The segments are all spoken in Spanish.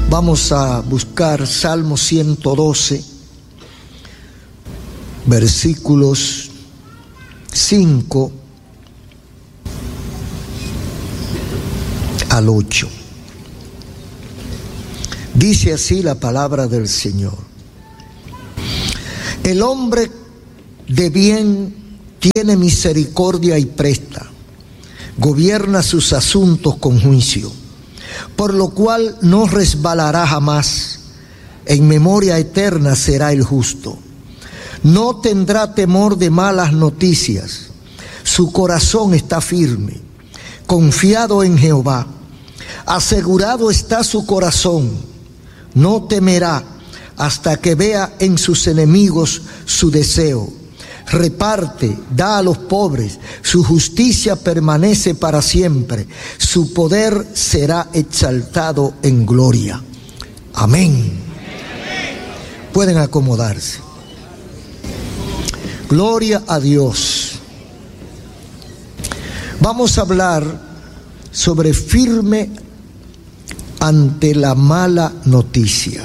Vamos a buscar Salmo 112, versículos 5 al 8. Dice así la palabra del Señor: el hombre de bien tiene misericordia y presta, gobierna sus asuntos con juicio, por lo cual no resbalará jamás, en memoria eterna será el justo. No tendrá temor de malas noticias, su corazón está firme, confiado en Jehová, asegurado está su corazón, no temerá hasta que vea en sus enemigos su deseo. Reparte, da a los pobres, su justicia permanece para siempre, su poder será exaltado en gloria. Amén. Pueden acomodarse. Gloria a Dios. Vamos a hablar sobre firme ante la mala noticia.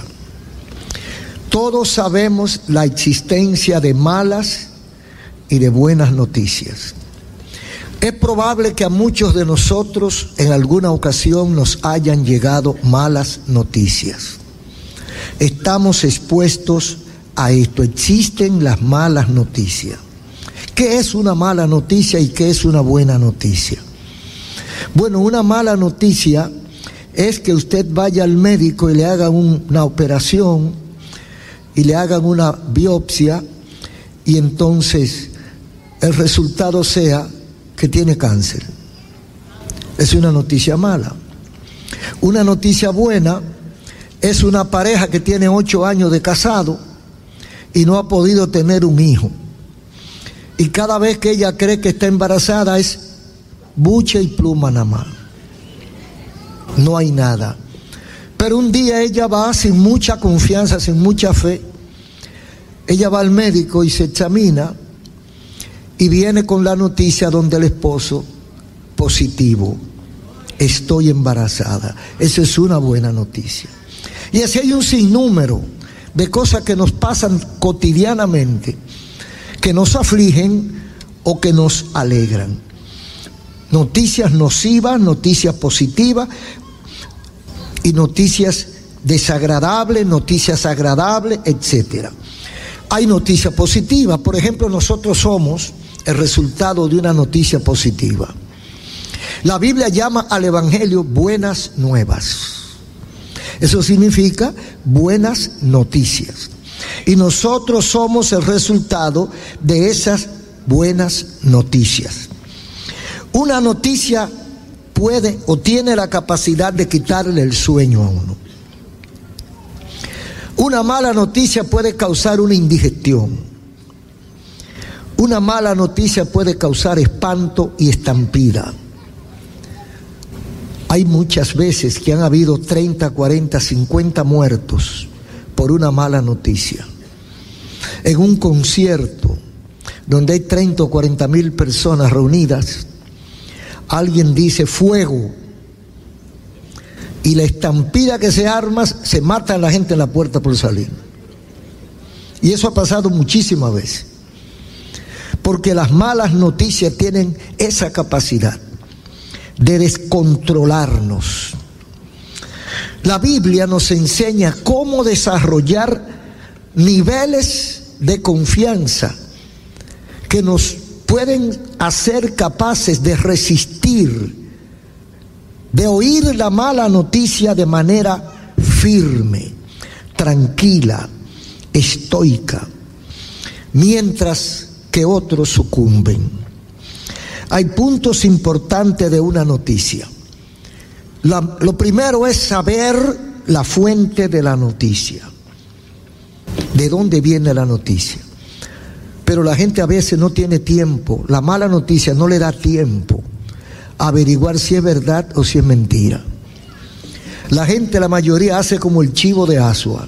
Todos sabemos la existencia de malas y de buenas noticias. Es probable que a muchos de nosotros en alguna ocasión nos hayan llegado malas noticias. Estamos expuestos a esto. Existen las malas noticias. ¿Qué es una mala noticia y qué es una buena noticia? Bueno, una mala noticia es que usted vaya al médico y le hagan una operación y le hagan una biopsia y entonces el resultado sea que tiene cáncer. Es una noticia mala. Una noticia buena es una pareja que tiene 8 años de casado y no ha podido tener un hijo. Y cada vez que ella cree que está embarazada es buche y pluma nada más. No hay nada. Pero un día ella va sin mucha confianza, sin mucha fe. Ella va al médico y se examina y viene con la noticia donde el esposo positivo. Estoy embarazada. Esa es una buena noticia. Y así hay un sinnúmero de cosas que nos pasan cotidianamente, que nos afligen o que nos alegran. Noticias nocivas, noticias positivas y noticias desagradables, noticias agradables, etc. Hay noticias positivas. Por ejemplo, nosotros somos el resultado de una noticia positiva. La Biblia llama al Evangelio buenas nuevas. Eso significa buenas noticias. Y nosotros somos el resultado de esas buenas noticias. Una noticia puede o tiene la capacidad de quitarle el sueño a uno. Una mala noticia puede causar una indigestión. Una mala noticia puede causar espanto y estampida. Hay muchas veces que han habido 30, 40, 50 muertos por una mala noticia. En un concierto donde hay 30 o 40 mil personas reunidas, alguien dice fuego y la estampida que se arma, se mata a la gente en la puerta por salir. Y eso ha pasado muchísimas veces, porque las malas noticias tienen esa capacidad de descontrolarnos. La Biblia nos enseña cómo desarrollar niveles de confianza que nos pueden hacer capaces de resistir, de oír la mala noticia de manera firme, tranquila, estoica, mientras que otros sucumben. Hay puntos importantes de una noticia. Lo primero es saber la fuente de la noticia. ¿De dónde viene la noticia? Pero la gente a veces no tiene tiempo. La mala noticia no le da tiempo a averiguar si es verdad o si es mentira. La gente, la mayoría, hace como el chivo de Asua.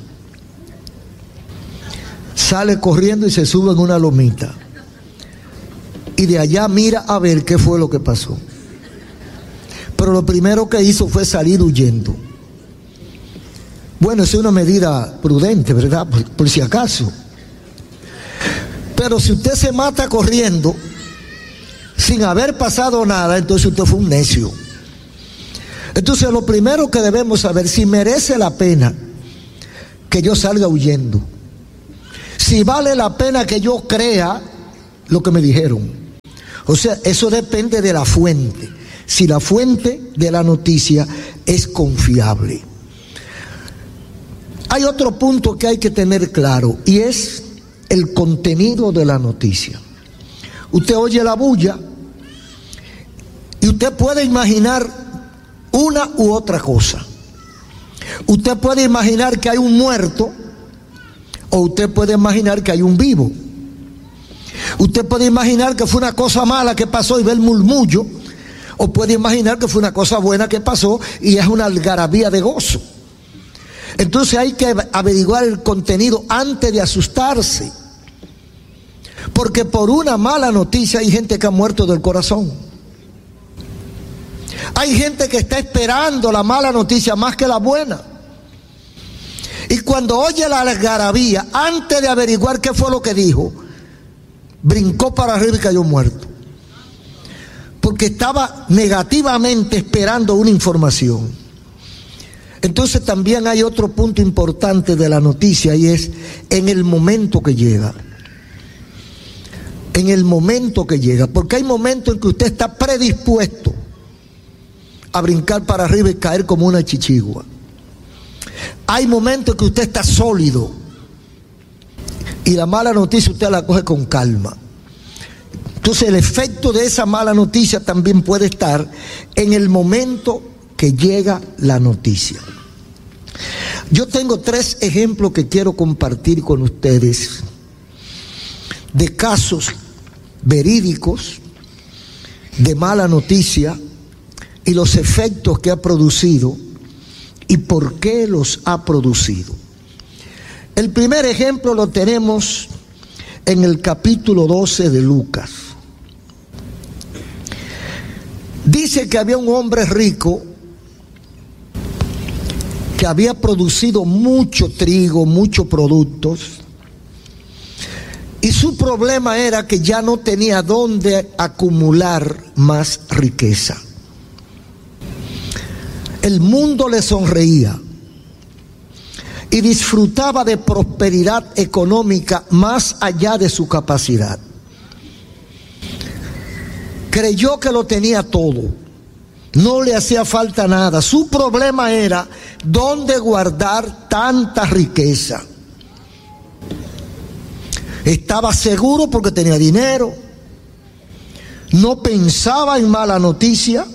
Sale corriendo y se sube en una lomita. Y de allá mira a ver qué fue lo que pasó. Pero lo primero que hizo fue salir huyendo. Bueno, es una medida prudente, ¿verdad? Por si acaso. Pero si usted se mata corriendo sin haber pasado nada, entonces usted fue un necio. Entonces lo primero que debemos saber, si merece la pena que yo salga huyendo, si vale la pena que yo crea lo que me dijeron. O sea, eso depende de la fuente, si la fuente de la noticia es confiable. Hay otro punto que hay que tener claro, y es el contenido de la noticia. Usted oye la bulla y usted puede imaginar una u otra cosa. Usted puede imaginar que hay un muerto, o usted puede imaginar que hay un vivo. Usted puede imaginar que fue una cosa mala que pasó y ve el murmullo, o puede imaginar que fue una cosa buena que pasó y es una algarabía de gozo. Entonces hay que averiguar el contenido antes de asustarse, porque por una mala noticia hay gente que ha muerto del corazón. Hay gente que está esperando la mala noticia más que la buena, y cuando oye la algarabía, antes de averiguar qué fue lo que dijo, brincó para arriba y cayó muerto, porque estaba negativamente esperando una información. Entonces también hay otro punto importante de la noticia, y es en el momento que llega. En el momento que llega, porque hay momentos en que usted está predispuesto a brincar para arriba y caer como una chichigua. Hay momentos en que usted está sólido y la mala noticia usted la coge con calma. Entonces el efecto de esa mala noticia también puede estar en el momento que llega la noticia. Yo tengo 3 ejemplos que quiero compartir con ustedes de casos verídicos de mala noticia y los efectos que ha producido y por qué los ha producido. El primer ejemplo lo tenemos en el capítulo 12 de Lucas. Dice que había un hombre rico que había producido mucho trigo, muchos productos, y su problema era que ya no tenía dónde acumular más riqueza. El mundo le sonreía y disfrutaba de prosperidad económica más allá de su capacidad. Creyó que lo tenía todo, no le hacía falta nada. Su problema era dónde guardar tanta riqueza. Estaba seguro porque tenía dinero, no pensaba en mala noticia,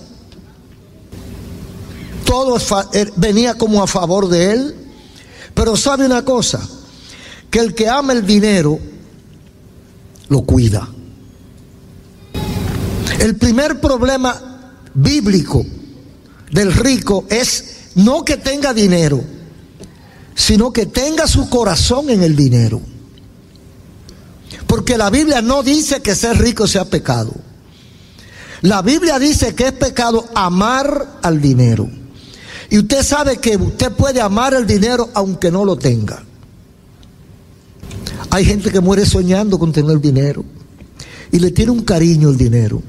todo venía como a favor de él. Pero sabe una cosa, que el que ama el dinero lo cuida. El primer problema bíblico del rico es no que tenga dinero, sino que tenga su corazón en el dinero. Porque la Biblia no dice que ser rico sea pecado. La Biblia dice que es pecado amar al dinero. Y usted sabe que usted puede amar el dinero aunque no lo tenga. Hay gente que muere soñando con tener dinero y le tiene un cariño el dinero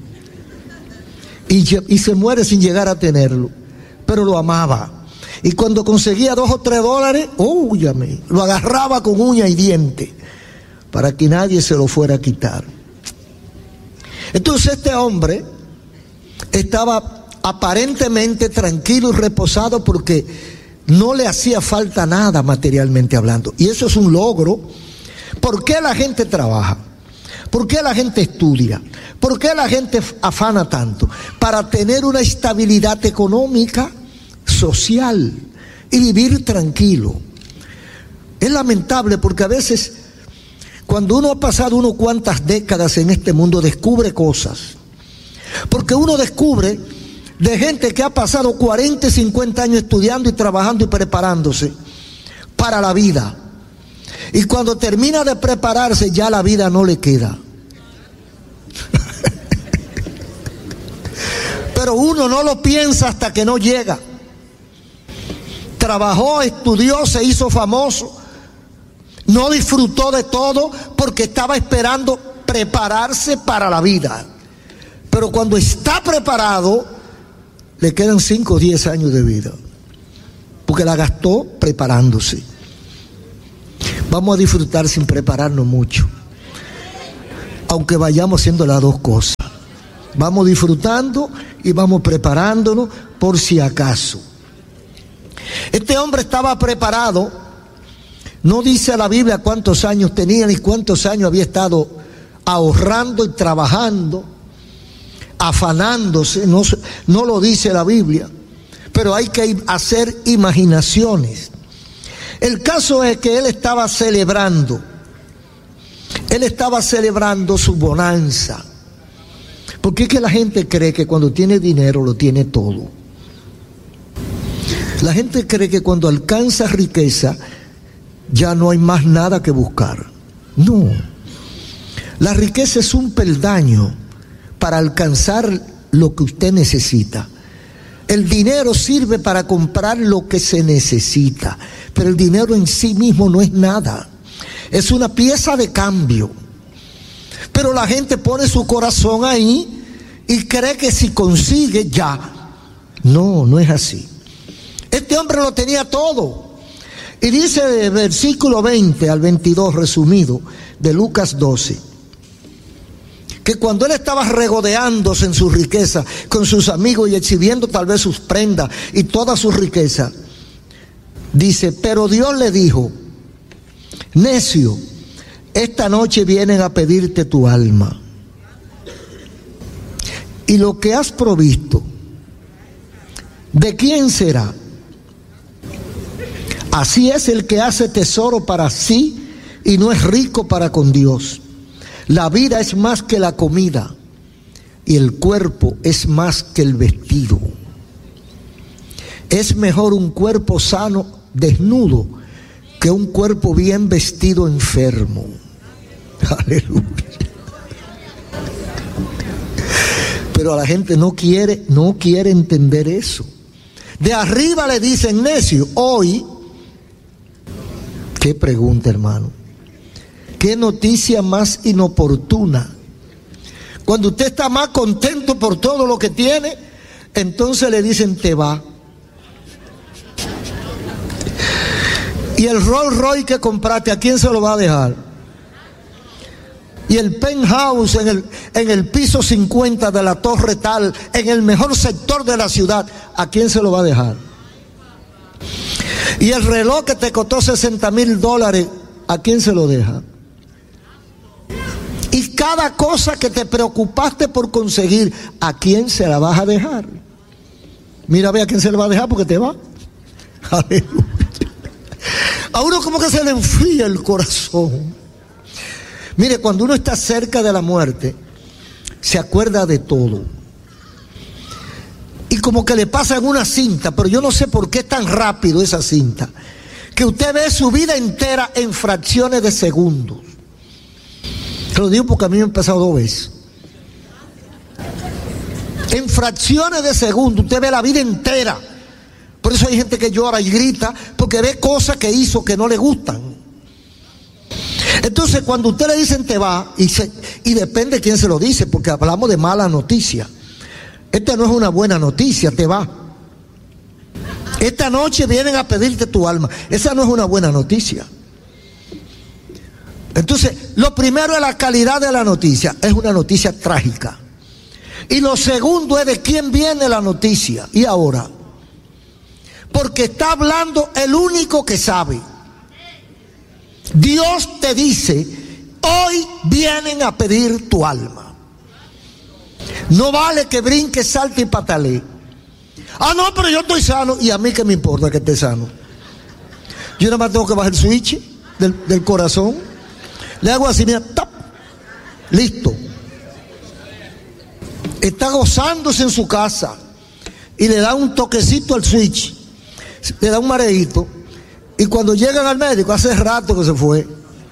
y se muere sin llegar a tenerlo, pero lo amaba. Y cuando conseguía $2 o $3, óyame, lo agarraba con uña y diente para que nadie se lo fuera a quitar. Entonces este hombre estaba aparentemente tranquilo y reposado porque no le hacía falta nada materialmente hablando, y eso es un logro. ¿Por qué la gente trabaja? ¿Por qué la gente estudia? ¿Por qué la gente afana tanto? Para tener una estabilidad económica, social y vivir tranquilo. Es lamentable porque a veces cuando uno ha pasado unas cuantas décadas en este mundo descubre cosas, porque uno descubre de gente que ha pasado 40 y 50 años estudiando y trabajando y preparándose para la vida. Y cuando termina de prepararse, ya la vida no le queda. Pero uno no lo piensa hasta que no llega. trabajó, estudió, se hizo famoso, no disfrutó de todo porque estaba esperando prepararse para la vida. Pero cuando está preparado, le quedan 5 o 10 años de vida, porque la gastó preparándose. Vamos a disfrutar sin prepararnos mucho, aunque vayamos haciendo las dos cosas. Vamos disfrutando y vamos preparándonos por si acaso. Este hombre estaba preparado. No dice la Biblia cuántos años tenía ni cuántos años había estado ahorrando y trabajando, afanándose. No lo dice la Biblia, pero hay que hacer imaginaciones. El caso es que él estaba celebrando su bonanza. Porque es que la gente cree que cuando tiene dinero lo tiene todo. La gente cree que cuando alcanza riqueza ya no hay más nada que buscar. No. La riqueza es un peldaño para alcanzar lo que usted necesita. El dinero sirve para comprar lo que se necesita, pero el dinero en sí mismo no es nada. Es una pieza de cambio. Pero la gente pone su corazón ahí y cree que si consigue ya. No, no es así. Este hombre lo tenía todo. Y dice de versículo 20 al 22 resumido de Lucas 12, que cuando él estaba regodeándose en su riqueza con sus amigos y exhibiendo tal vez sus prendas y toda su riqueza, dice, pero Dios le dijo, necio, esta noche vienen a pedirte tu alma. Y lo que has provisto, ¿de quién será? Así es el que hace tesoro para sí y no es rico para con Dios. La vida es más que la comida y el cuerpo es más que el vestido. Es mejor un cuerpo sano desnudo que un cuerpo bien vestido enfermo. Aleluya. Pero a la gente no quiere entender eso. De arriba le dicen necio. Hoy, qué pregunta, hermano. Qué noticia más inoportuna. Cuando usted está más contento por todo lo que tiene, entonces le dicen te va. Y el Rolls Royce que compraste, ¿a quién se lo va a dejar? Y el penthouse en el piso 50 de la torre tal, en el mejor sector de la ciudad, ¿a quién se lo va a dejar? Y el reloj que te costó $60,000, ¿a quién se lo deja? Y cada cosa que te preocupaste por conseguir, ¿a quién se la vas a dejar? Mira, ve a quién se la va a dejar porque te va. Aleluya. A uno como que se le enfría el corazón. Mire, cuando uno está cerca de la muerte, se acuerda de todo. Y como que le pasa en una cinta, pero yo no sé por qué es tan rápido esa cinta, que usted ve su vida entera en fracciones de segundos. Te lo digo porque a mí me ha pasado 2 veces. En fracciones de segundos usted ve la vida entera. Por eso hay gente que llora y grita porque ve cosas que hizo que no le gustan. Entonces cuando usted le dicen te va, y depende de quién se lo dice, porque hablamos de mala noticia. Esta no es una buena noticia, te va. Esta noche vienen a pedirte tu alma. Esa no es una buena noticia. Entonces, lo primero es la calidad de la noticia. Es una noticia trágica. Y lo segundo es de quién viene la noticia. Y ahora, porque está hablando el único que sabe. Dios te dice, hoy vienen a pedir tu alma. No vale que brinque, salte y patalee. Ah, no, pero yo estoy sano. Y a mí qué me importa que esté sano. Yo nada más tengo que bajar el switch del corazón. Le hago así, mira, ¡tap! Listo. Está gozándose en su casa y le da un toquecito al switch, le da un mareíto, y cuando llegan al médico, hace rato que se fue.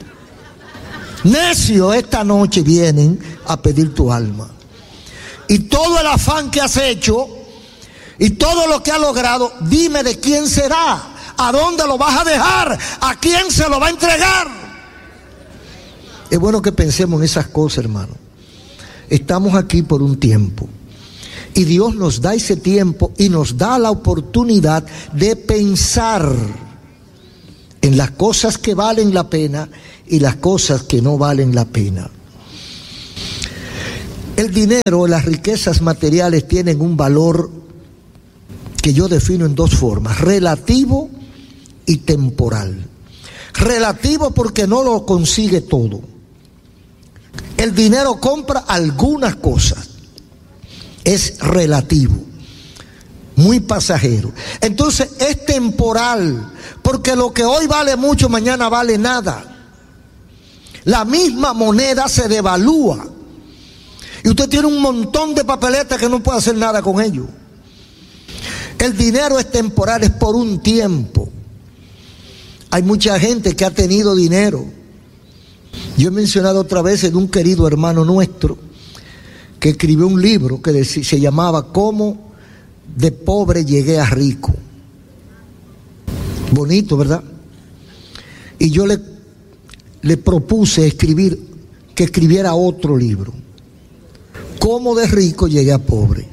Necio, esta noche vienen a pedir tu alma. Y todo el afán que has hecho y todo lo que has logrado, dime de quién será. ¿A dónde lo vas a dejar? ¿A quién se lo va a entregar? Es bueno que pensemos en esas cosas, hermano. Estamos aquí por un tiempo. Y Dios nos da ese tiempo y nos da la oportunidad de pensar en las cosas que valen la pena y las cosas que no valen la pena. El dinero, las riquezas materiales tienen un valor que yo defino en dos formas: relativo y temporal. Relativo porque no lo consigue todo. El dinero compra algunas cosas. Es relativo, muy pasajero. Entonces es temporal, porque lo que hoy vale mucho, mañana vale nada. La misma moneda se devalúa. Y usted tiene un montón de papeletas que no puede hacer nada con ellos. El dinero es temporal, es por un tiempo. Hay mucha gente que ha tenido dinero. Yo he mencionado otra vez de un querido hermano nuestro que escribió un libro que se llamaba ¿Cómo de pobre llegué a rico? Bonito, ¿verdad? Y yo le propuse que escribiera otro libro: ¿Cómo de rico llegué a pobre?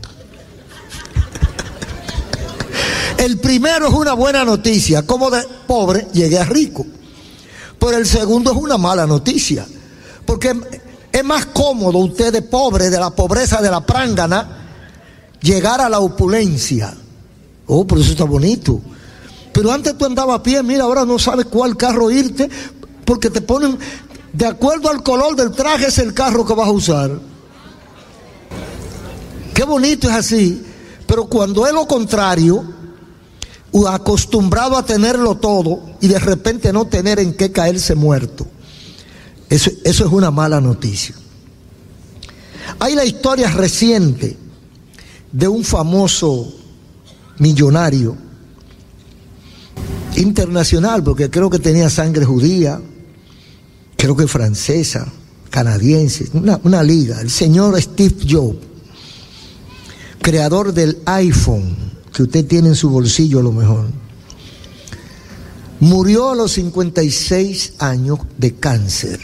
El primero es una buena noticia: ¿cómo de pobre llegué a rico? Pero el segundo es una mala noticia, porque es más cómodo usted de pobre, de la pobreza de la prángana, llegar a la opulencia. Oh, pero eso está bonito. Pero antes tú andabas a pie, mira, ahora no sabes cuál carro irte, porque te ponen, de acuerdo al color del traje, es el carro que vas a usar. Qué bonito es así. Pero cuando es lo contrario, acostumbrado a tenerlo todo y de repente no tener en qué caerse muerto, eso es una mala noticia. Hay la historia reciente de un famoso millonario internacional, porque creo que tenía sangre judía, creo que francesa, canadiense, una liga, el señor Steve Jobs, creador del iPhone que usted tiene en su bolsillo a lo mejor. Murió a los 56 años de cáncer,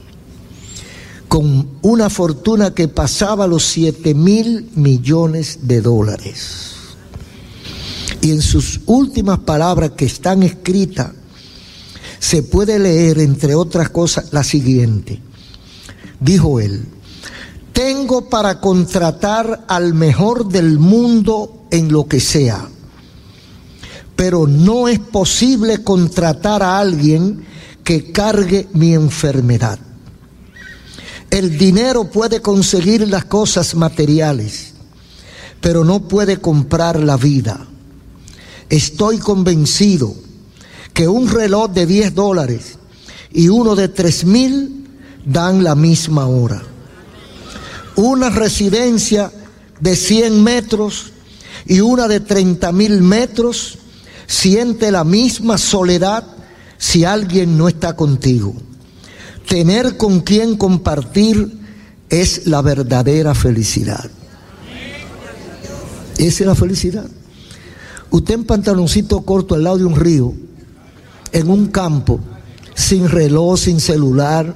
con una fortuna que pasaba los 7,000 millones de dólares. Y en sus últimas palabras, que están escritas, se puede leer, entre otras cosas, la siguiente. Dijo él: tengo para contratar al mejor del mundo en lo que sea, pero no es posible contratar a alguien que cargue mi enfermedad. El dinero puede conseguir las cosas materiales, pero no puede comprar la vida. Estoy convencido que un reloj de $10 y uno de 3,000 dan la misma hora. Una residencia de 100 metros y una de 30,000 metros siente la misma soledad si alguien no está contigo. Tener con quien compartir es la verdadera felicidad. Esa es la felicidad. Usted en pantaloncito corto al lado de un río, en un campo, sin reloj, sin celular,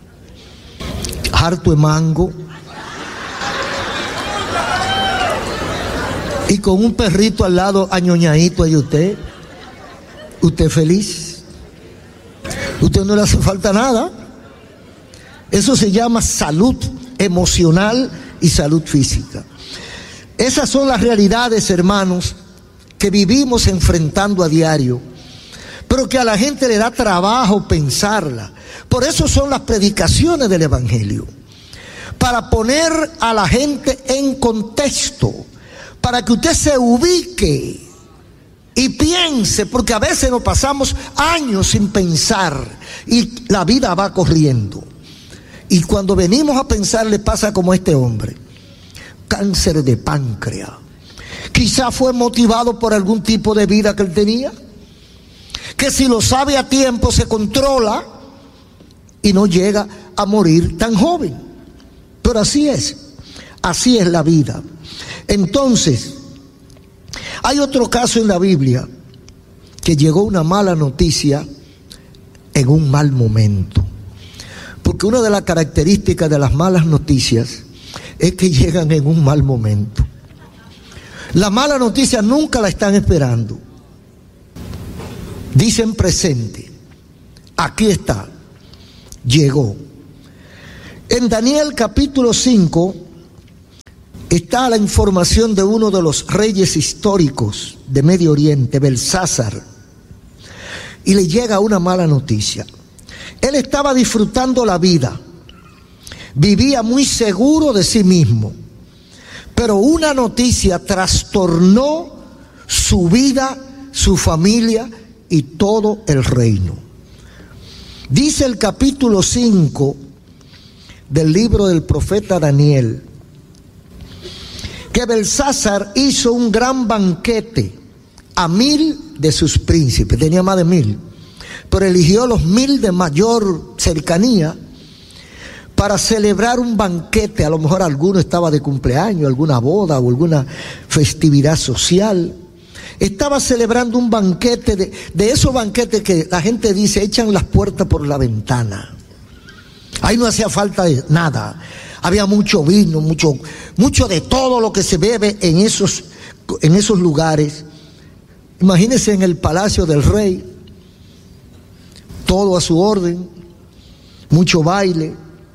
harto de mango, y con un perrito al lado añoñadito ahí usted feliz. Usted no le hace falta nada. Eso se llama salud emocional y salud física. Esas son las realidades, hermanos, que vivimos enfrentando a diario, pero que a la gente le da trabajo pensarla. Por eso son las predicaciones del Evangelio, para poner a la gente en contexto, para que usted se ubique y piense, porque a veces nos pasamos años sin pensar y la vida va corriendo. Y cuando venimos a pensar, le pasa como a este hombre: cáncer de páncreas. Quizá fue motivado por algún tipo de vida que él tenía, que si lo sabe a tiempo se controla y no llega a morir tan joven. Pero así es la vida. Entonces, hay otro caso en la Biblia que llegó una mala noticia en un mal momento. Porque una de las características de las malas noticias es que llegan en un mal momento. La mala noticia nunca la están esperando. Dicen presente. Aquí está. Llegó. En Daniel capítulo 5 está la información de uno de los reyes históricos de Medio Oriente, Belsasar. Y le llega una mala noticia. Él estaba disfrutando la vida. Vivía muy seguro de sí mismo. Pero una noticia trastornó su vida, su familia y todo el reino. Dice el capítulo 5 del libro del profeta Daniel que Belsasar hizo un gran banquete a 1000 de sus príncipes. Tenía más de 1000, pero eligió los 1000 de mayor cercanía para celebrar un banquete. A lo mejor alguno estaba de cumpleaños, alguna boda o alguna festividad social. Estaba celebrando un banquete de esos banquetes que la gente dice echan las puertas por la ventana. Ahí no hacía falta de nada. Había mucho vino, mucho de todo lo que se bebe en esos lugares. Imagínense en el palacio del rey, todo a su orden, mucho baile,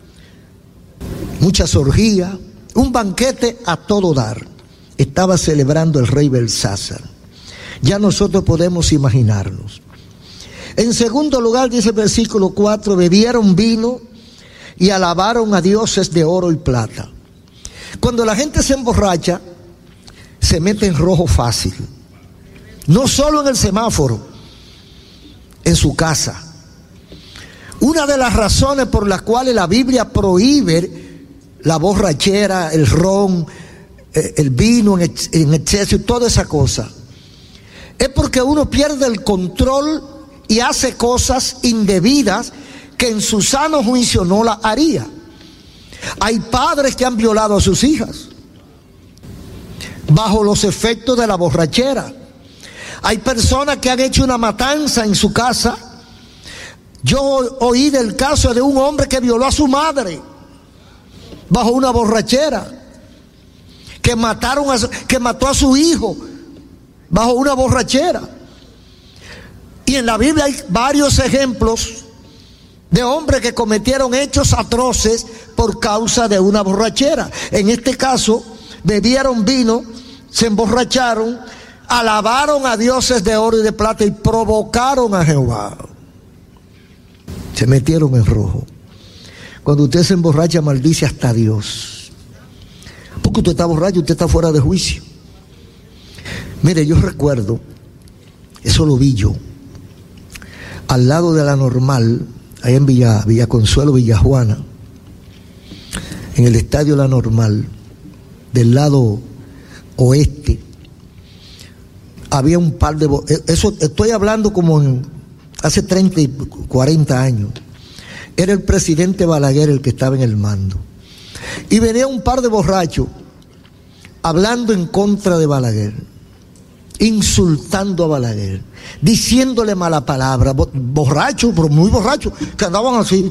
muchas orgías, un banquete a todo dar. Estaba celebrando el rey Belsasar. Ya nosotros podemos imaginarnos. En segundo lugar, dice el versículo 4, bebieron vino y alabaron a dioses de oro y plata. Cuando la gente se emborracha, se mete en rojo fácil. No solo en el semáforo, en su casa. Una de las razones por las cuales la Biblia prohíbe la borrachera, el ron, el vino en exceso y toda esa cosa, es porque uno pierde el control y hace cosas indebidas que en su sano juicio no la haría. Hay padres que han violado a sus hijas bajo los efectos de la borrachera. Hay personas que han hecho una matanza en su casa. Yo oí del caso de un hombre que violó a su madre bajo una borrachera, que mató a su hijo bajo una borrachera. Y en la Biblia hay varios ejemplos de hombres que cometieron hechos atroces por causa de una borrachera. En este caso, bebieron vino, se emborracharon, alabaron a dioses de oro y de plata y provocaron a Jehová. Se metieron en rojo. Cuando usted se emborracha, maldice hasta a Dios. Porque usted está borracho, usted está fuera de juicio. Mire, yo recuerdo, eso lo vi yo, al lado de la Normal, ahí en Villa Consuelo, Villa Juana, en el estadio La Normal, del lado oeste, había un par de... Eso estoy hablando como hace 30 y 40 años. Era el presidente Balaguer el que estaba en el mando. Y venía un par de borrachos hablando en contra de Balaguer, insultando a Balaguer, diciéndole mala palabra, borrachos, pero muy borrachos, que andaban así.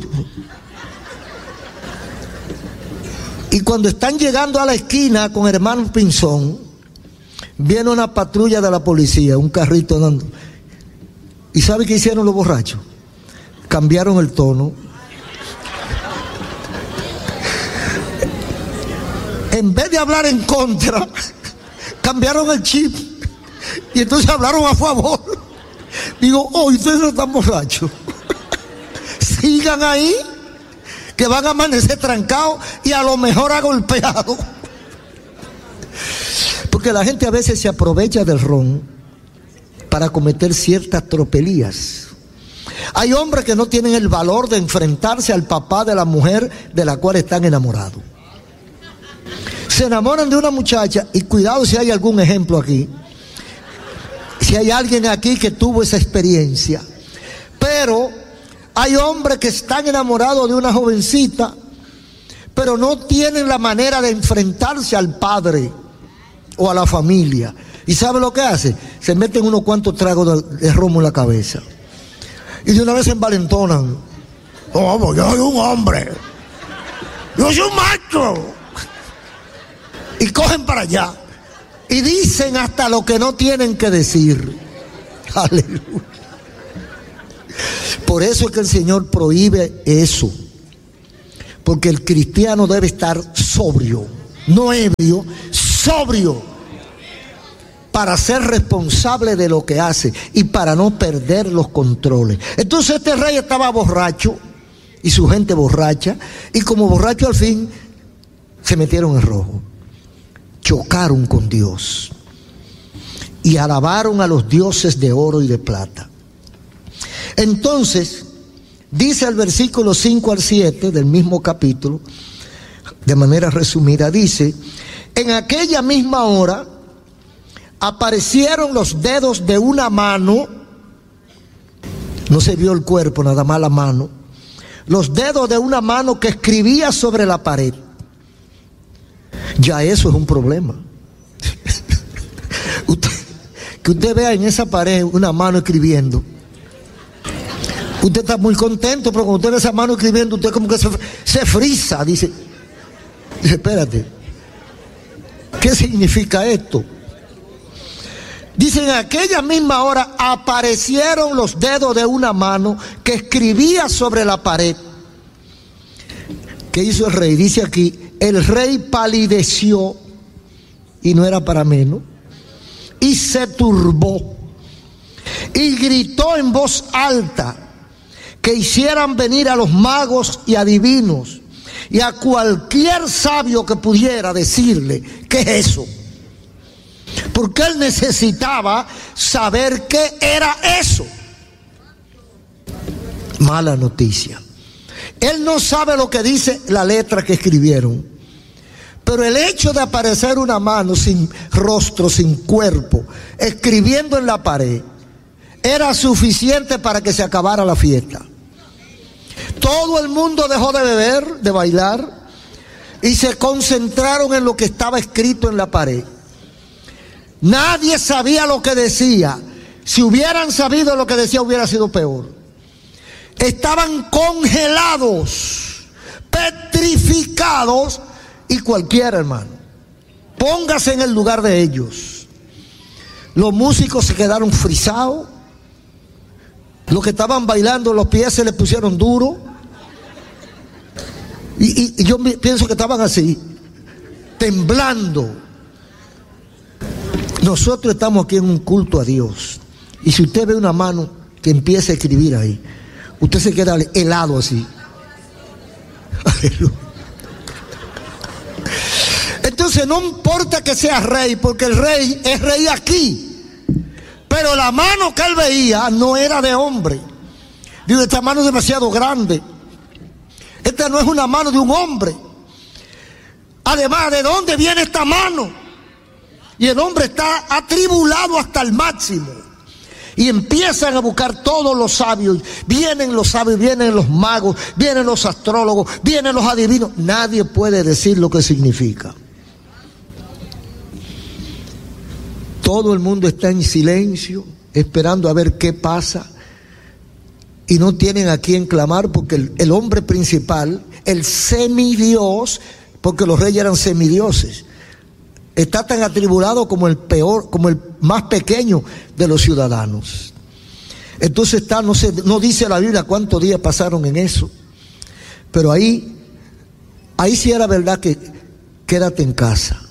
Y cuando están llegando a la esquina con Hermano Pinzón, viene una patrulla de la policía, un carrito andando. ¿Y sabe qué hicieron los borrachos? Cambiaron el tono. En vez de hablar en contra, cambiaron el chip. Y entonces hablaron a favor. Digo, ustedes no están borrachos. Sigan ahí, que van a amanecer trancados y a lo mejor agolpeados. Porque la gente a veces se aprovecha del ron para cometer ciertas tropelías. Hay hombres que no tienen el valor de enfrentarse al papá de la mujer de la cual están enamorados. Se enamoran de una muchacha, y cuidado si hay algún ejemplo aquí, si hay alguien aquí que tuvo esa experiencia. Pero hay hombres que están enamorados de una jovencita, pero no tienen la manera de enfrentarse al padre o a la familia. ¿Y sabe lo que hace? Se meten unos cuantos tragos de romo en la cabeza. Y de una vez se envalentonan. Oh, yo soy un hombre. Yo soy un macho. Y cogen para allá. Y dicen hasta lo que no tienen que decir. Aleluya. Por eso es que el Señor prohíbe eso. Porque el cristiano debe estar sobrio, no ebrio, sobrio, para ser responsable de lo que hace y para no perder los controles. Entonces este rey estaba borracho y su gente borracha, y como borracho al fin se metieron en rojo, chocaron con Dios y alabaron a los dioses de oro y de plata. Entonces dice el versículo 5 al 7 del mismo capítulo, de manera resumida, dice: en aquella misma hora aparecieron los dedos de una mano, no se vio el cuerpo, nada más la mano, los dedos de una mano que escribía sobre la pared. Ya eso es un problema. Que usted vea en esa pared una mano escribiendo. Usted está muy contento, pero cuando usted ve esa mano escribiendo, usted como que se frisa. Dice, espérate, ¿qué significa esto? Dice: en aquella misma hora aparecieron los dedos de una mano que escribía sobre la pared. ¿Qué hizo el rey? Dice aquí: el rey palideció, y no era para menos, y se turbó, y gritó en voz alta que hicieran venir a los magos y adivinos y a cualquier sabio que pudiera decirle qué es eso, porque él necesitaba saber qué era eso. Mala noticia. Él no sabe lo que dice la letra que escribieron, pero el hecho de aparecer una mano sin rostro, sin cuerpo, escribiendo en la pared, era suficiente para que se acabara la fiesta. Todo el mundo dejó de beber, de bailar, y se concentraron en lo que estaba escrito en la pared. Nadie sabía lo que decía. Si hubieran sabido lo que decía, hubiera sido peor. Estaban congelados, petrificados, y cualquiera, hermano, póngase en el lugar de ellos. Los músicos se quedaron frisados. Los que estaban bailando, los pies se les pusieron duros. Y yo pienso que estaban así, temblando. Nosotros estamos aquí en un culto a Dios. Y si usted ve una mano que empieza a escribir ahí, usted se queda helado así. Aleluya. Entonces no importa que sea rey, porque el rey es rey aquí. Pero la mano que él veía no era de hombre. Digo, esta mano es demasiado grande. Esta no es una mano de un hombre. Además, ¿de dónde viene esta mano? Y el hombre está atribulado hasta el máximo. Y empiezan a buscar todos los sabios. Vienen los sabios, vienen los magos, vienen los astrólogos, vienen los adivinos. Nadie puede decir lo que significa. Todo el mundo está en silencio, esperando a ver qué pasa, y no tienen a quién clamar, porque el hombre principal, el semidios, porque los reyes eran semidioses, está tan atribulado como el peor, como el más pequeño de los ciudadanos. Entonces no dice la Biblia cuántos días pasaron en eso, pero ahí sí era verdad que quédate en casa.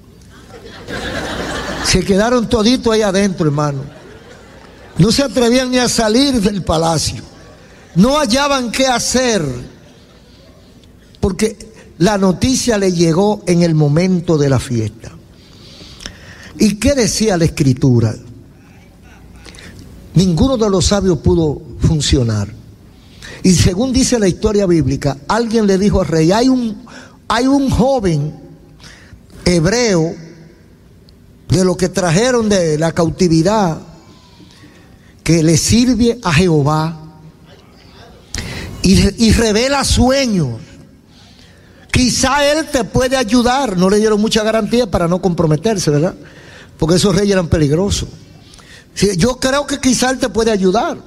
Se quedaron toditos ahí adentro, hermano. No se atrevían ni a salir del palacio. No hallaban qué hacer, porque la noticia le llegó en el momento de la fiesta. ¿Y qué decía la Escritura? Ninguno de los sabios pudo funcionar. Y según dice la historia bíblica, alguien le dijo al rey: hay un joven hebreo de lo que trajeron de la cautividad, que le sirve a Jehová y revela sueños. Quizá él te puede ayudar. No le dieron mucha garantía para no comprometerse, ¿verdad? porque esos reyes eran peligrosos. Sí, yo creo que quizá él te puede ayudar.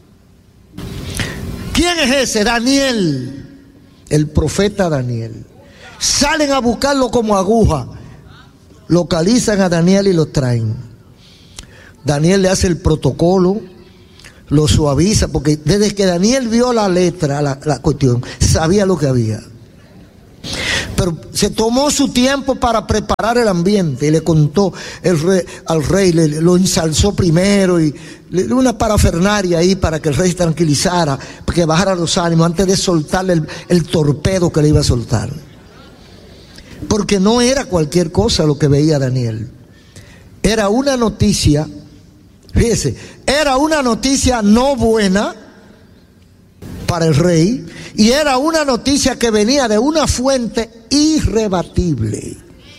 ¿Quién es ese? Daniel, el profeta Daniel. Salen a buscarlo como aguja, localizan a Daniel y lo traen. Daniel le hace el protocolo, lo suaviza, porque desde que Daniel vio la letra, la cuestión, sabía lo que había. Pero se tomó su tiempo para preparar el ambiente y le contó al rey, lo ensalzó primero y una parafernaria ahí para que el rey se tranquilizara, para que bajara los ánimos antes de soltarle el torpedo que le iba a soltar. Porque no era cualquier cosa lo que veía Daniel. Era una noticia, fíjese, era una noticia no buena para el rey, y era una noticia que venía de una fuente irrebatible.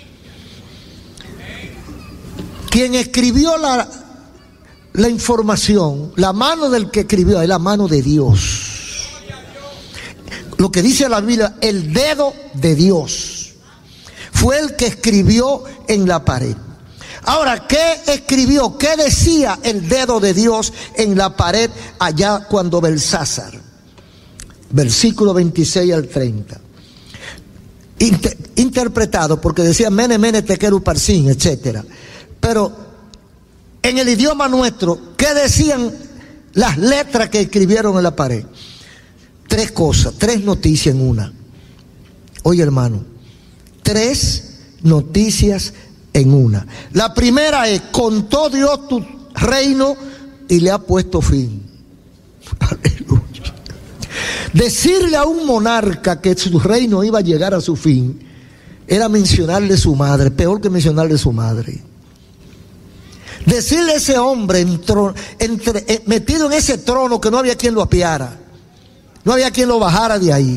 Quien escribió la información, la mano del que escribió es la mano de Dios. Lo que dice la Biblia, el dedo de Dios fue el que escribió en la pared. Ahora, ¿qué escribió? ¿Qué decía el dedo de Dios en la pared allá cuando Belsasar? Versículo 26 al 30. Interpretado, porque decía Mene, Mene, Tekel, Uparsin, etc. Pero en el idioma nuestro, ¿qué decían las letras que escribieron en la pared? Tres cosas, tres noticias en una. Oye, hermano, tres noticias en una. La primera es: contó Dios tu reino y le ha puesto fin. Aleluya. Decirle a un monarca que su reino iba a llegar a su fin era mencionarle su madre, peor que mencionarle su madre. Decirle a ese hombre metido en ese trono que no había quien lo apiara, no había quien lo bajara de ahí.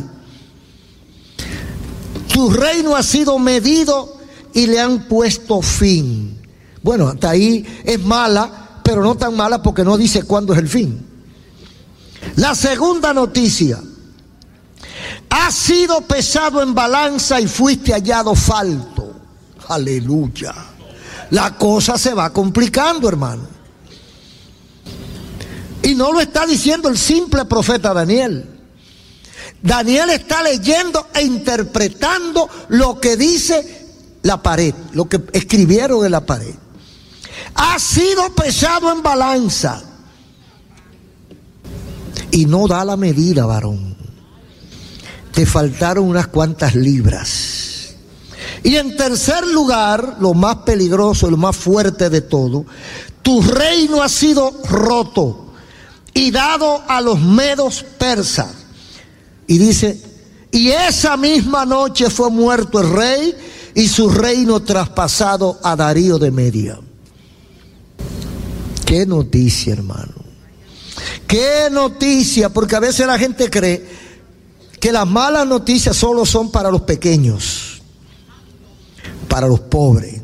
Tu reino ha sido medido y le han puesto fin. Bueno, hasta ahí es mala, pero no tan mala porque no dice cuándo es el fin. La segunda noticia: has sido pesado en balanza y fuiste hallado falto. Aleluya. La cosa se va complicando, hermano. Y no lo está diciendo el simple profeta Daniel. Daniel está leyendo e interpretando lo que dice la pared, lo que escribieron en la pared. Has sido pesado en balanza. Y no da la medida, varón. Te faltaron unas cuantas libras. Y en tercer lugar, lo más peligroso, lo más fuerte de todo: tu reino ha sido roto y dado a los medos persas. Y dice: y esa misma noche fue muerto el rey y su reino traspasado a Darío de Media. Qué noticia, hermano. Qué noticia, porque a veces la gente cree que las malas noticias solo son para los pequeños, para los pobres,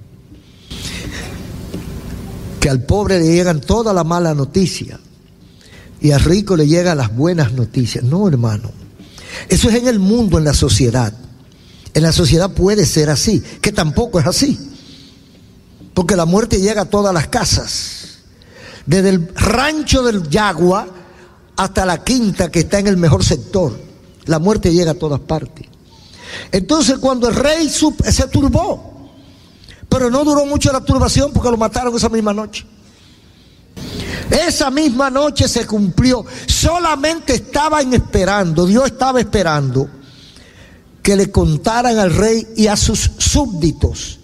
que al pobre le llegan todas las malas noticias y al rico le llegan las buenas noticias. No, hermano, eso es en el mundo, en la sociedad. En la sociedad puede ser así, que tampoco es así, porque la muerte llega a todas las casas. Desde el rancho del Yagua hasta la quinta que está en el mejor sector, la muerte llega a todas partes. Entonces, cuando el rey se turbó, pero no duró mucho la turbación porque lo mataron esa misma noche. Esa misma noche se cumplió. Solamente estaban esperando, Dios estaba esperando que le contaran al rey y a sus súbditos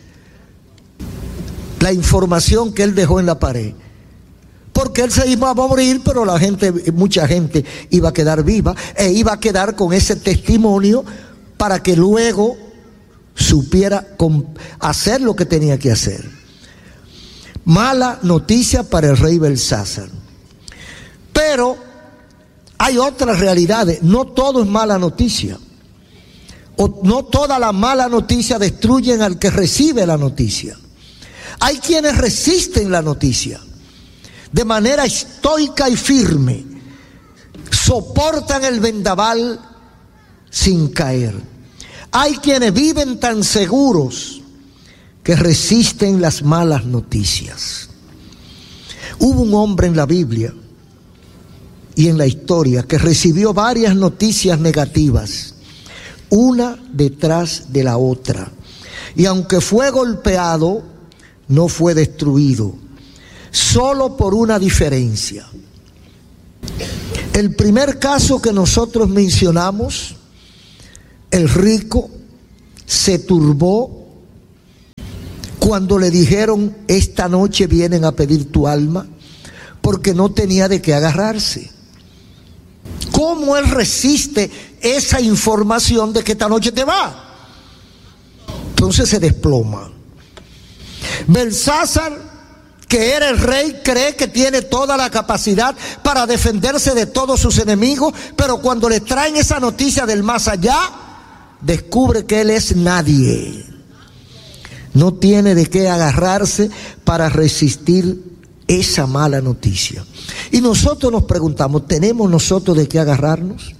la información que él dejó en la pared. Porque él se iba a morir, pero mucha gente iba a quedar viva e iba a quedar con ese testimonio para que luego supiera hacer lo que tenía que hacer. Mala noticia para el rey Belsasar. Pero hay otras realidades. No todo es mala noticia. O no toda la mala noticia destruyen al que recibe la noticia. Hay quienes resisten la noticia de manera estoica y firme, soportan el vendaval sin caer. Hay quienes viven tan seguros que resisten las malas noticias. Hubo un hombre en la Biblia y en la historia que recibió varias noticias negativas, una detrás de la otra. Y aunque fue golpeado, no fue destruido, solo por una diferencia. El primer caso que nosotros mencionamos, el rico se turbó cuando le dijeron: esta noche vienen a pedir tu alma, porque no tenía de qué agarrarse. ¿Cómo él resiste esa información de que esta noche te va? Entonces se desploma. Belsasar, que era el rey, cree que tiene toda la capacidad para defenderse de todos sus enemigos, pero cuando le traen esa noticia del más allá, descubre que él es nadie. No tiene de qué agarrarse para resistir esa mala noticia. Y nosotros nos preguntamos, ¿tenemos nosotros de qué agarrarnos?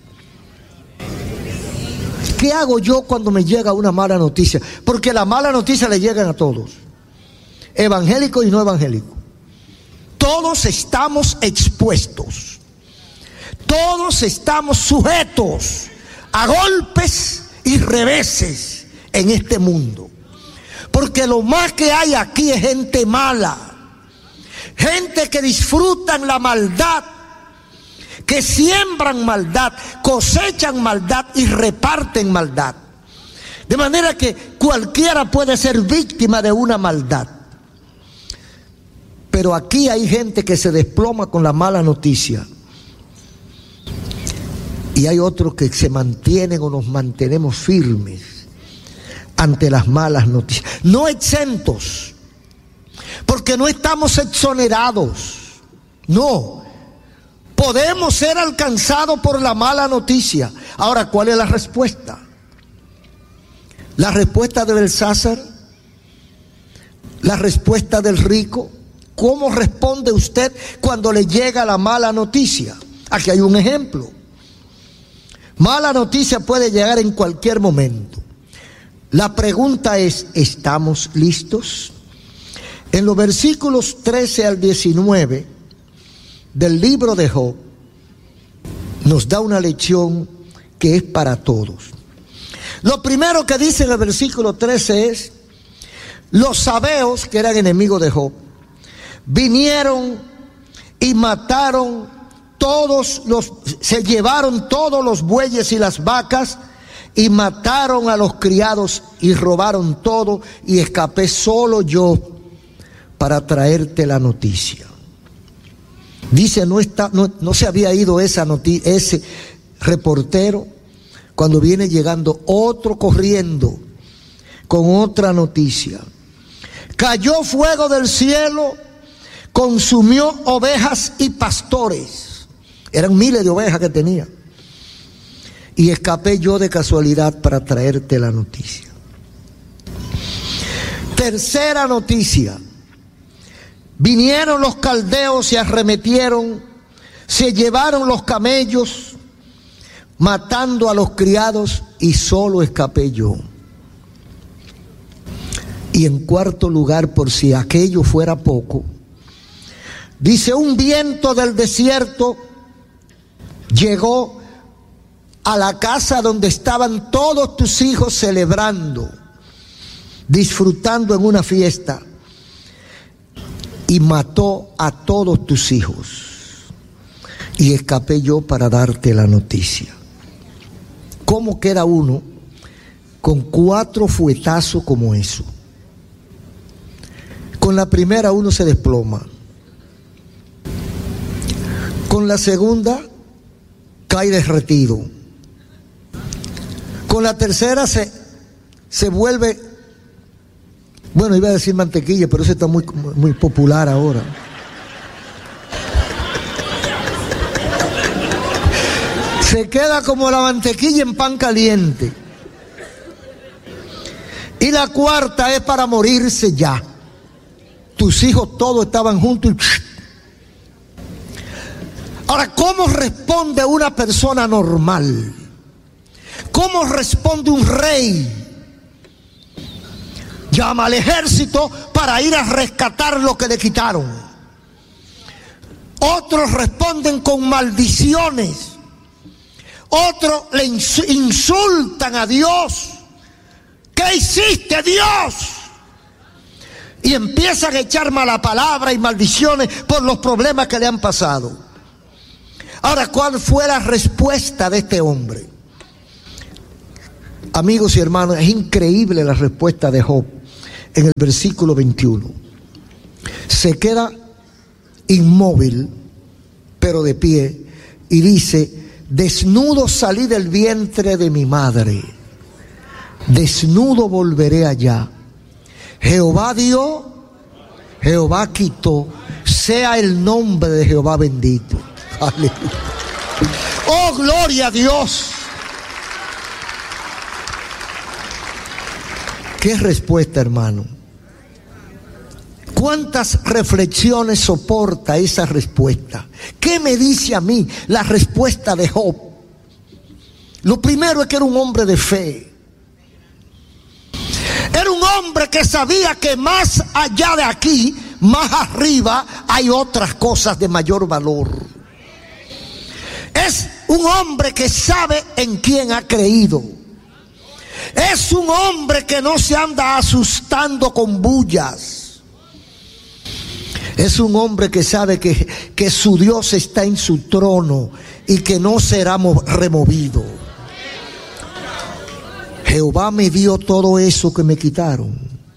¿Qué hago yo cuando me llega una mala noticia? Porque la mala noticia le llegan a todos, evangélicos y no evangélicos. Todos estamos expuestos, todos estamos sujetos a golpes y reveses en este mundo. Porque lo más que hay aquí es gente mala, gente que disfrutan la maldad, que siembran maldad, cosechan maldad y reparten maldad. De manera que cualquiera puede ser víctima de una maldad. Pero aquí hay gente que se desploma con la mala noticia. Y hay otros que se mantienen o nos mantenemos firmes ante las malas noticias. No exentos, porque no estamos exonerados. No, podemos ser alcanzados por la mala noticia. Ahora, ¿cuál es la respuesta? La respuesta de Belsasar, la respuesta del rico. ¿Cómo responde usted cuando le llega la mala noticia? Aquí hay un ejemplo. Mala noticia puede llegar en cualquier momento. La pregunta es, ¿estamos listos? En los versículos 13 al 19 del libro de Job, nos da una lección que es para todos. Lo primero que dice en el versículo 13 es: los sabeos, que eran enemigos de Job, vinieron y mataron se llevaron todos los bueyes y las vacas, y mataron a los criados y robaron todo, y escapé solo yo para traerte la noticia. Dice, no se había ido ese reportero, cuando viene llegando otro corriendo con otra noticia. Cayó fuego del cielo, consumió ovejas y pastores. Eran miles de ovejas que tenía. Y escapé yo de casualidad para traerte la noticia. Tercera noticia: vinieron los caldeos y arremetieron, se llevaron los camellos, matando a los criados, y solo escapé yo. Y en cuarto lugar, por si aquello fuera poco, dice: un viento del desierto llegó a la casa donde estaban todos tus hijos celebrando, disfrutando en una fiesta, y mató a todos tus hijos, y escapé yo para darte la noticia. ¿Cómo queda uno con 4 fuetazos como eso? Con la primera uno se desploma, con la segunda cae derretido, con la tercera se vuelve, bueno, iba a decir mantequilla, pero eso está muy popular ahora. Se queda como la mantequilla en pan caliente. Y la cuarta es para morirse ya. Tus hijos todos estaban juntos y... Ahora, ¿cómo responde una persona normal? ¿Cómo responde un rey? llama al ejército para ir a rescatar lo que le quitaron. Otros responden con maldiciones. Otros le insultan a Dios. ¿Qué hiciste, Dios? Y empiezan a echar mala palabra y maldiciones por los problemas que le han pasado. Ahora, ¿cuál fue la respuesta de este hombre? Amigos y hermanos, es increíble la respuesta de Job en el versículo 21. Se queda inmóvil, pero de pie, y dice: desnudo salí del vientre de mi madre, desnudo volveré allá. Jehová dio, Jehová quitó, sea el nombre de Jehová bendito. Aleluya. Oh, gloria a Dios. ¿Qué respuesta, hermano? ¿Cuántas reflexiones soporta esa respuesta? ¿Qué me dice a mí la respuesta de Job? Lo primero es que era un hombre de fe. Era un hombre que sabía que más allá de aquí, más arriba, hay otras cosas de mayor valor. Es un hombre que sabe en quién ha creído. Es un hombre que no se anda asustando con bullas. Es un hombre que sabe que su Dios está en su trono y que no será removido. Jehová me dio todo eso que me quitaron.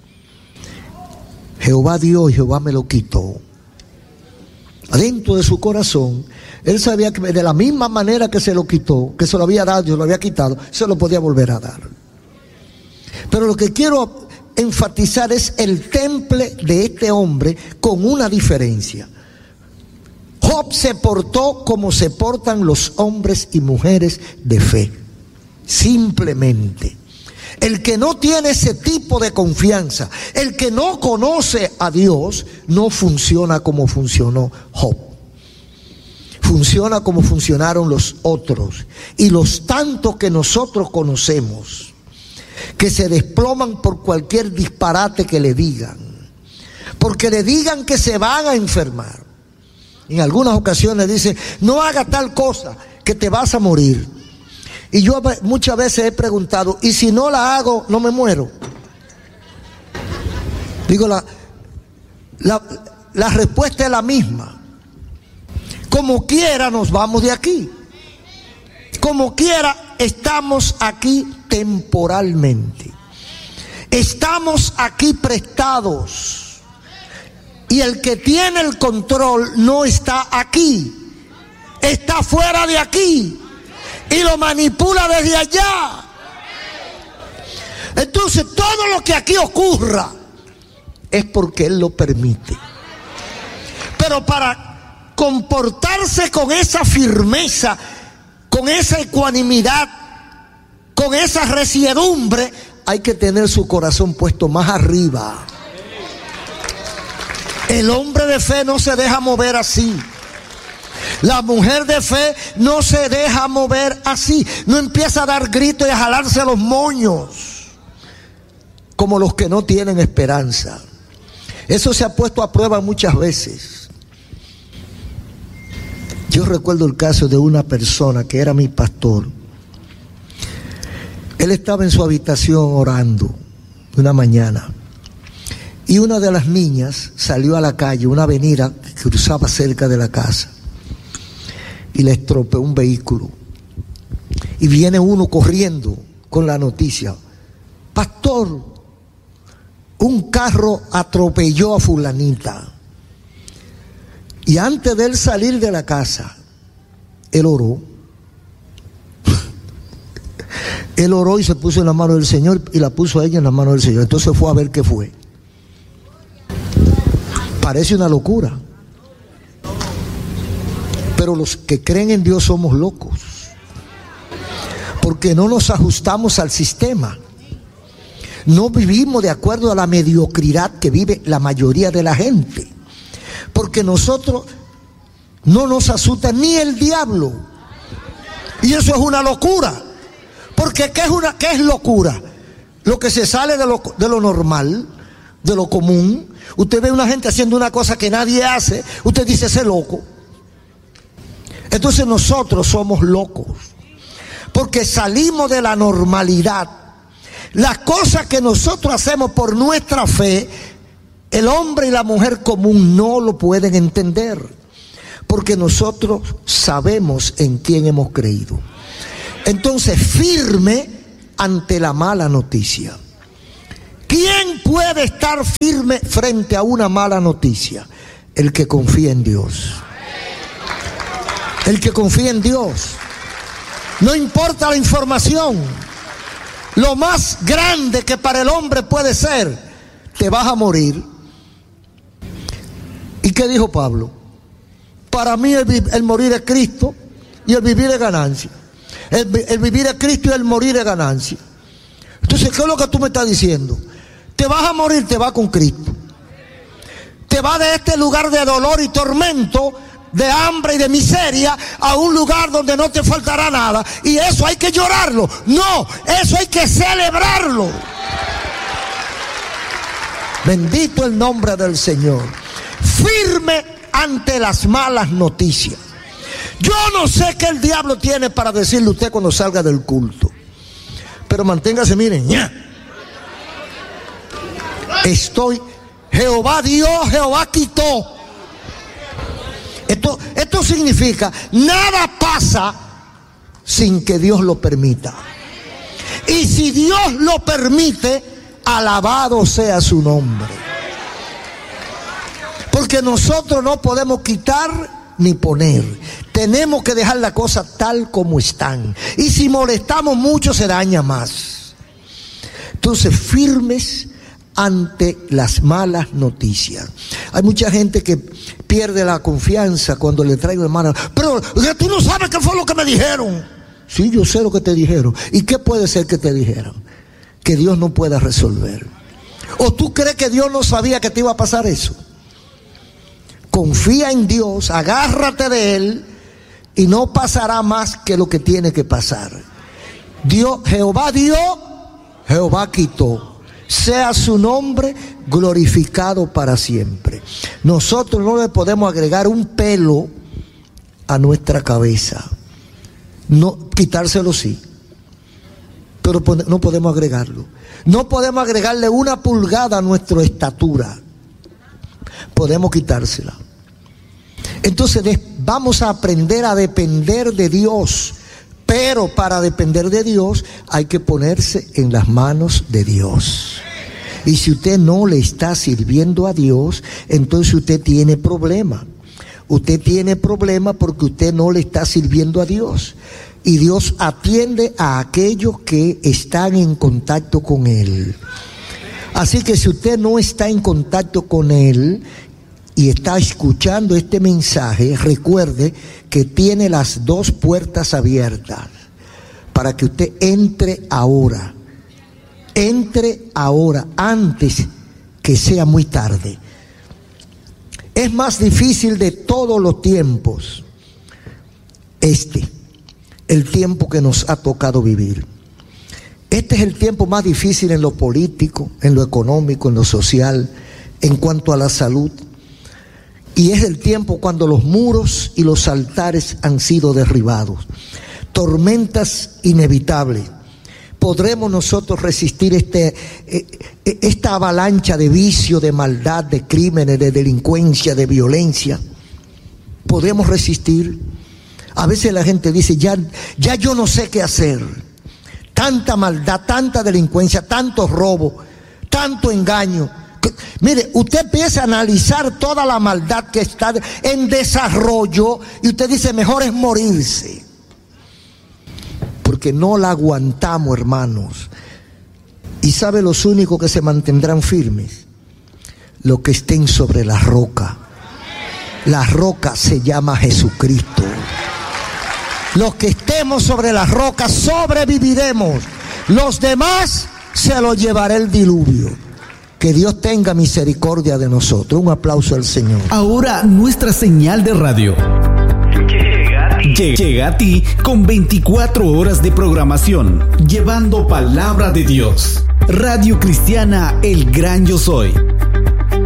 Jehová dio y Jehová me lo quitó. Adentro de su corazón, él sabía que de la misma manera que se lo quitó, que se lo había dado y se lo había quitado, se lo podía volver a dar. Pero lo que quiero enfatizar es el temple de este hombre con una diferencia. Job se portó como se portan los hombres y mujeres de fe. Simplemente. El que no tiene ese tipo de confianza, el que no conoce a Dios, no funciona como funcionó Job. Funciona como funcionaron los otros y los tantos que nosotros conocemos, que se desploman por cualquier disparate que le digan, porque le digan que se van a enfermar. En algunas ocasiones dicen: no haga tal cosa, que te vas a morir. Y yo muchas veces he preguntado: ¿y si no la hago, no me muero? Digo, la respuesta es la misma. Como quiera nos vamos de aquí. Como quiera estamos aquí temporalmente. Estamos aquí prestados. Y el que tiene el control no está aquí. Está fuera de aquí. Y lo manipula desde allá. Entonces todo lo que aquí ocurra es porque Él lo permite. Pero para comportarse con esa firmeza, con esa ecuanimidad, con esa resiedumbre, hay que tener su corazón puesto más arriba. El hombre de fe no se deja mover así. La mujer de fe no se deja mover así. No empieza a dar gritos y a jalarse los moños como los que no tienen esperanza. Eso se ha puesto a prueba muchas veces. Yo recuerdo el caso de una persona que era mi pastor. Él estaba en su habitación orando una mañana y una de las niñas salió a la calle, una avenida que cruzaba cerca de la casa, y le estropeó un vehículo. Y viene uno corriendo con la noticia: pastor, un carro atropelló a fulanita. Y antes de él salir de la casa, él oró. Él oró y se puso en la mano del Señor y la puso a ella en la mano del Señor. Entonces fue a ver qué fue. Parece una locura. Pero los que creen en Dios somos locos, porque no nos ajustamos al sistema. No vivimos de acuerdo a la mediocridad que vive la mayoría de la gente, porque nosotros no nos asusta ni el diablo. Y eso es una locura. Porque ¿qué es locura? lo que se sale de lo normal, de lo común. Usted ve a una gente haciendo una cosa que nadie hace, usted dice, ese loco. Entonces nosotros somos locos, porque salimos de la normalidad. Las cosas que nosotros hacemos por nuestra fe, el hombre y la mujer común no lo pueden entender, porque nosotros sabemos en quién hemos creído. Entonces, firme ante la mala noticia. ¿Quién puede estar firme frente a una mala noticia? El que confía en Dios. El que confía en Dios. No importa la información. Lo más grande que para el hombre puede ser, te vas a morir. ¿Y qué dijo Pablo? Para mí el morir es Cristo y el vivir es ganancia. El vivir es Cristo y el morir es ganancia. Entonces, ¿qué es lo que tú me estás diciendo? Te vas a morir, te vas con Cristo. Te vas de este lugar de dolor y tormento, de hambre y de miseria, a un lugar donde no te faltará nada. Y eso hay que llorarlo. No, eso hay que celebrarlo. Bendito el nombre del Señor. Firme ante las malas noticias. Yo no sé qué el diablo tiene para decirle a usted cuando salga del culto, pero manténgase, miren, Jehová dio, Jehová quitó. Esto significa, nada pasa sin que Dios lo permita. Y si Dios lo permite, alabado sea su nombre. Porque nosotros no podemos quitar ni poner. Tenemos que dejar la cosa tal como están. Y si molestamos mucho, se daña más. Entonces, firmes ante las malas noticias. Hay mucha gente que pierde la confianza cuando le traigo hermano. Pero tú no sabes qué fue lo que me dijeron. Sí, yo sé lo que te dijeron. ¿Y qué puede ser que te dijeron? Que Dios no pueda resolver. ¿O tú crees que Dios no sabía que te iba a pasar eso? Confía en Dios, agárrate de Él y no pasará más que lo que tiene que pasar. Dios, Jehová dio, Jehová quitó. Sea su nombre glorificado para siempre. Nosotros no le podemos agregar un pelo a nuestra cabeza. No, quitárselo sí, pero no podemos agregarlo. No podemos agregarle una pulgada a nuestra estatura. Podemos quitársela. Entonces vamos a aprender a depender de Dios. Pero para depender de Dios hay que ponerse en las manos de Dios. Y si usted no le está sirviendo a Dios, entonces usted tiene problema. Usted tiene problema porque usted no le está sirviendo a Dios. Y Dios atiende a aquellos que están en contacto con Él. Así que si usted no está en contacto con Él y está escuchando este mensaje, recuerde que tiene las dos puertas abiertas para que usted entre ahora. Entre ahora, antes que sea muy tarde. Es más difícil de todos los tiempos el tiempo que nos ha tocado vivir. Este es el tiempo más difícil en lo político, en lo económico, en lo social, en cuanto a la salud. Y es el tiempo cuando los muros y los altares han sido derribados. Tormentas inevitables. ¿Podremos nosotros resistir esta avalancha de vicio, de maldad, de crímenes, de delincuencia, de violencia? ¿Podemos resistir? A veces la gente dice, ya yo no sé qué hacer. Tanta maldad, tanta delincuencia, tanto robo, tanto engaño. Mire, usted empieza a analizar toda la maldad que está en desarrollo y usted dice, mejor es morirse. Porque no la aguantamos, hermanos. Y ¿sabe los únicos que se mantendrán firmes? Los que estén sobre la roca. La roca se llama Jesucristo. Los que estemos sobre la roca sobreviviremos. Los demás se los llevará el diluvio. Que Dios tenga misericordia de nosotros. Un aplauso al Señor. Ahora nuestra señal de radio llega a ti con 24 horas de programación, llevando palabra de Dios. Radio Cristiana El Gran Yo Soy.